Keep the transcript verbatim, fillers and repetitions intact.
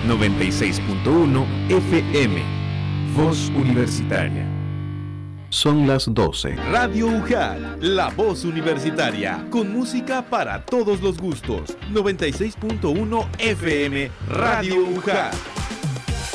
noventa y seis punto uno F M. Voz Universitaria. Son las doce. Radio U J A L, la voz universitaria, con música para todos los gustos. noventa y seis punto uno F M, Radio U J A L.